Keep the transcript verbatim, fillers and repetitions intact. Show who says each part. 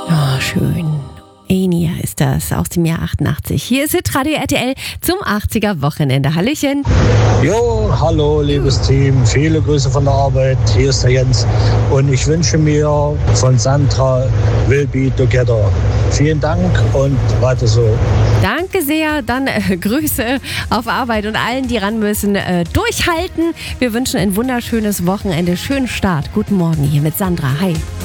Speaker 1: Oh, schön. Enia ist das aus dem Jahr achtundachtzig. Hier ist Hitradio R T L zum achtziger-Wochenende. Hallöchen.
Speaker 2: Jo, hallo liebes Team, viele Grüße von der Arbeit, hier ist der Jens und ich wünsche mir von Sandra Will Be Together. Vielen Dank und weiter so.
Speaker 1: Danke sehr. Dann äh, Grüße auf Arbeit und allen, die ran müssen, äh, durchhalten. Wir wünschen ein wunderschönes Wochenende, schönen Start. Guten Morgen hier mit Sandra. Hi.